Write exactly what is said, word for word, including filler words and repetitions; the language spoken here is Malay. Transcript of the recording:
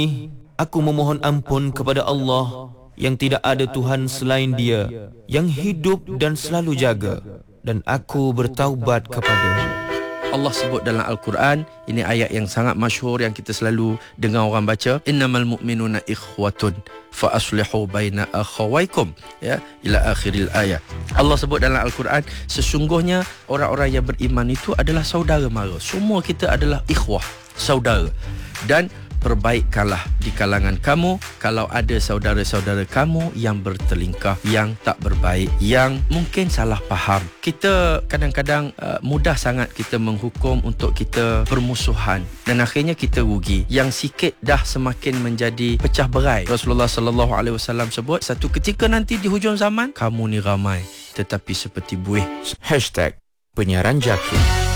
aku memohon ampun kepada Allah yang tidak ada Tuhan selain Dia, yang hidup dan selalu jaga, dan aku bertaubat kepada-Nya. Allah sebut dalam Al-Quran, ini ayat yang sangat masyhur yang kita selalu dengar orang baca, innamal mu'minuna ikhwatun fa aslihu baina akhawaykum, ya, ila akhiril ayat. Allah sebut dalam Al-Quran, sesungguhnya orang-orang yang beriman itu adalah saudara mara. Semua kita adalah ikhwah, saudara. Dan perbaikkanlah di kalangan kamu kalau ada saudara-saudara kamu yang bertelingkah, yang tak berbaik, yang mungkin salah faham. Kita kadang-kadang uh, mudah sangat kita menghukum untuk kita bermusuhan, dan akhirnya kita rugi. Yang sikit dah semakin menjadi pecah berai. Rasulullah sallallahu alaihi wasallam sebut, satu ketika nanti di hujung zaman, kamu ni ramai tetapi seperti buih. Hashtag Penyiaran Jaki.